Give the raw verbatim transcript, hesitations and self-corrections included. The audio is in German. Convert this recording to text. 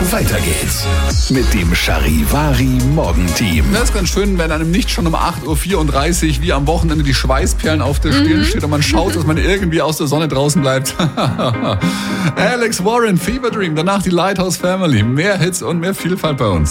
Weiter geht's mit dem Charivari Morgenteam. Das ist ganz schön, wenn einem nicht schon um acht Uhr vierunddreißig wie am Wochenende die Schweißperlen auf der Stirn mhm. steht und man schaut, dass man irgendwie aus der Sonne draußen bleibt. Alex Warren, Fever Dream, danach die Lighthouse Family. Mehr Hits und mehr Vielfalt bei uns.